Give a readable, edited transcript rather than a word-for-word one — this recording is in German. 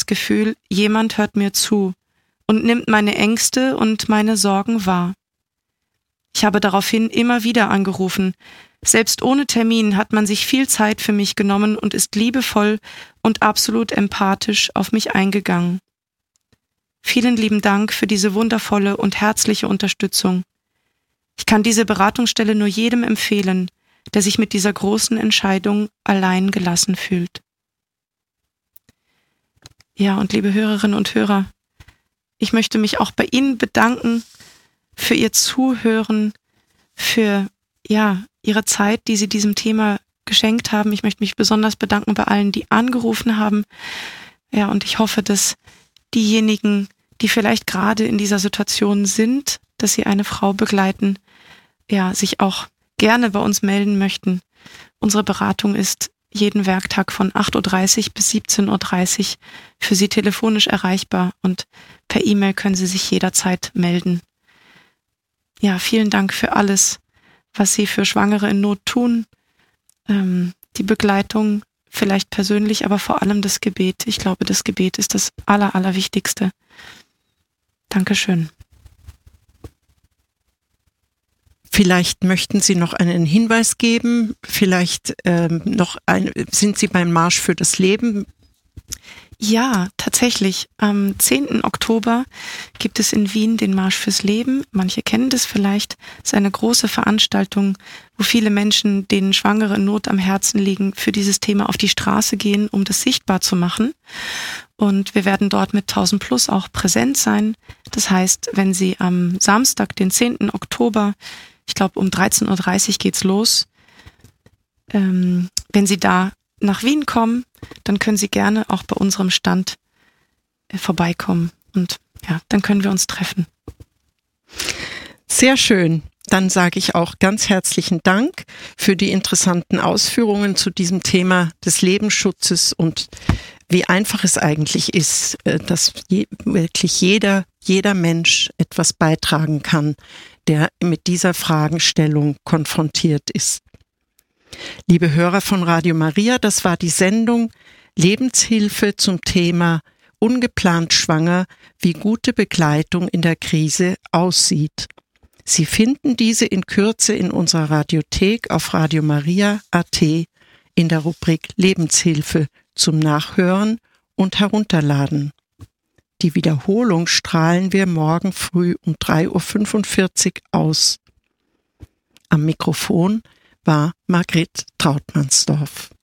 das Gefühl, jemand hört mir zu und nimmt meine Ängste und meine Sorgen wahr. Ich habe daraufhin immer wieder angerufen. Selbst ohne Termin hat man sich viel Zeit für mich genommen und ist liebevoll und absolut empathisch auf mich eingegangen. Vielen lieben Dank für diese wundervolle und herzliche Unterstützung. Ich kann diese Beratungsstelle nur jedem empfehlen, der sich mit dieser großen Entscheidung allein gelassen fühlt. Ja, und liebe Hörerinnen und Hörer, ich möchte mich auch bei Ihnen bedanken für Ihr Zuhören, für Ihre Zeit, die Sie diesem Thema geschenkt haben. Ich möchte mich besonders bedanken bei allen, die angerufen haben. Ja, und ich hoffe, dass diejenigen, die vielleicht gerade in dieser Situation sind, dass sie eine Frau begleiten, sich auch gerne bei uns melden möchten. Unsere Beratung ist jeden Werktag von 8.30 Uhr bis 17.30 Uhr für Sie telefonisch erreichbar und per E-Mail können Sie sich jederzeit melden. Ja, vielen Dank für alles, was Sie für Schwangere in Not tun. Die Begleitung, vielleicht persönlich, aber vor allem das Gebet. Ich glaube, das Gebet ist das Allerwichtigste. Dankeschön. Vielleicht möchten Sie noch einen Hinweis geben, vielleicht sind Sie beim Marsch für das Leben? Ja, tatsächlich. Am 10. Oktober gibt es in Wien den Marsch fürs Leben. Manche kennen das vielleicht. Es ist eine große Veranstaltung, wo viele Menschen, denen Schwangere in Not am Herzen liegen, für dieses Thema auf die Straße gehen, um das sichtbar zu machen. Und wir werden dort mit 1000 Plus auch präsent sein. Das heißt, wenn Sie am Samstag, den 10. Oktober, ich glaube um 13.30 Uhr geht's los, wenn Sie da nach Wien kommen, dann können Sie gerne auch bei unserem Stand vorbeikommen und dann können wir uns treffen. Sehr schön. Dann sage ich auch ganz herzlichen Dank für die interessanten Ausführungen zu diesem Thema des Lebensschutzes und wie einfach es eigentlich ist, dass wirklich jeder Mensch etwas beitragen kann, der mit dieser Fragestellung konfrontiert ist. Liebe Hörer von Radio Maria, das war die Sendung Lebenshilfe zum Thema Ungeplant schwanger, wie gute Begleitung in der Krise aussieht. Sie finden diese in Kürze in unserer Radiothek auf radiomaria.at in der Rubrik Lebenshilfe zum Nachhören und Herunterladen. Die Wiederholung strahlen wir morgen früh um 3.45 Uhr aus. Am Mikrofon war Margret Trautmannsdorf.